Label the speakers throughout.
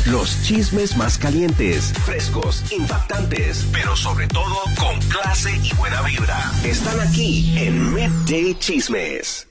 Speaker 1: Los chismes más calientes, frescos, impactantes, pero sobre todo con clase y buena vibra. Están aquí en Midday Chismes.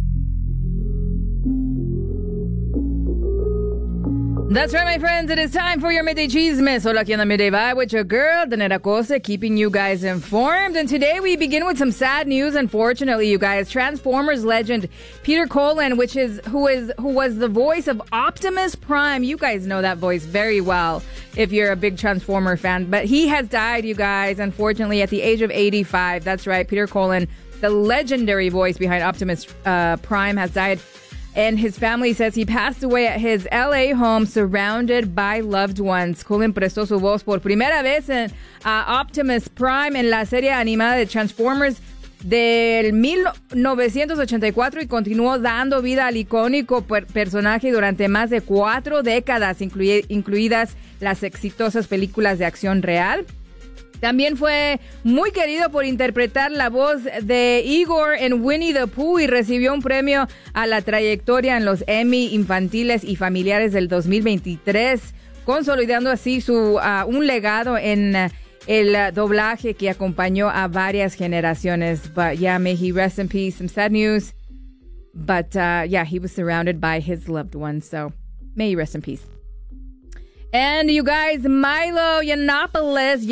Speaker 2: That's right, my friends. It is time for your Midday Chismes. Solo aquí on the Midday Vibe with your girl, Danetta Costa, keeping you guys informed. And today we begin with some sad news, unfortunately, you guys. Transformers legend Peter Cullen, who was the voice of Optimus Prime. You guys know that voice very well if you're a big Transformer fan. But he has died, you guys, unfortunately, at the age of 85. That's right, Peter Cullen, the legendary voice behind Optimus Prime, has died. And his family says he passed away at his LA home surrounded by loved ones. Cullen prestó su voz por primera vez en Optimus Prime en la serie animada de Transformers del 1984 y continuó dando vida al icónico personaje durante más de 4 décadas, incluidas las exitosas películas de acción real. También fue muy querido por interpretar la voz de Igor en Winnie the Pooh y recibió un premio a la trayectoria en los Emmy infantiles y familiares del 2023, consolidando así un legado en el doblaje que acompañó a varias generaciones. But yeah, may he rest in peace. Some sad news. But yeah, he was surrounded by his loved ones. So may he rest in peace. And you guys, Milo Yiannopoulos,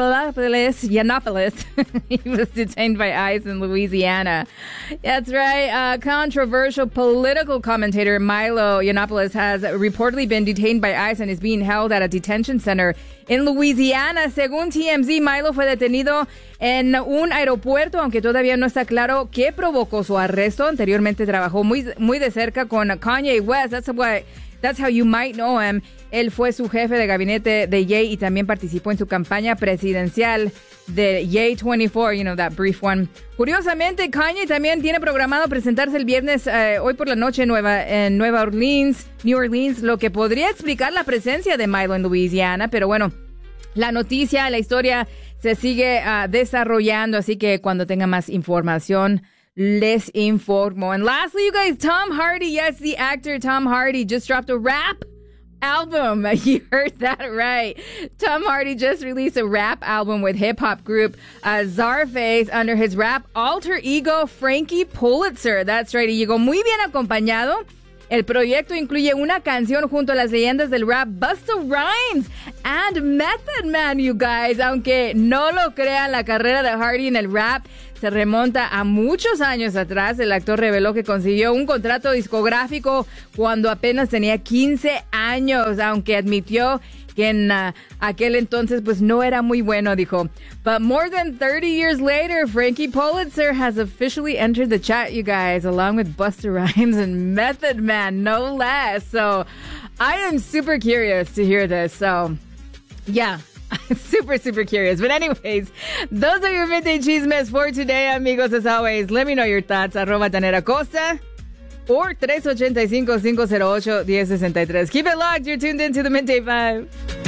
Speaker 2: he was detained by ICE in Louisiana. That's right. Controversial political commentator Milo Yiannopoulos has reportedly been detained by ICE and is being held at a detention center in Louisiana. Según TMZ, Milo fue detenido en un aeropuerto, aunque todavía no está claro qué provocó su arresto. Anteriormente trabajó muy de cerca con Kanye West. That's how you might know him. Él fue su jefe de gabinete de Ye y también participó en su campaña presidencial de Ye 24, you know, that brief one. Curiosamente, Kanye también tiene programado presentarse el viernes, hoy por la noche en New Orleans, lo que podría explicar la presencia de Milo en Louisiana. Pero bueno, la historia se sigue desarrollando, así que cuando tenga más información, les informo. And lastly, you guys, Tom Hardy, yes, the actor Tom Hardy just dropped a rap album. You heard that right. Tom Hardy just released a rap album with hip-hop group Czarface under his rap alter ego Frankie Pulitzer. That's right. Y llegó muy bien acompañado. El proyecto incluye una canción junto a las leyendas del rap Busta Rhymes and Method Man, you guys. Aunque no lo crean, la carrera de Hardy en el rap se remonta a muchos años atrás. El actor reveló que consiguió un contrato discográfico cuando apenas tenía 15 años, aunque admitió que en aquel entonces pues no era muy bueno, dijo. But more than 30 years later, Frankie Pulitzer has officially entered the chat, you guys, along with Busta Rhymes and Method Man, no less. So I am super curious to hear this. So yeah. Super, super curious. But anyways, those are your Midday Chismes for today, amigos. As always, let me know your thoughts. @Danetta Costa or 385-508-1063. Keep it locked. You're tuned into the Midday Vibe.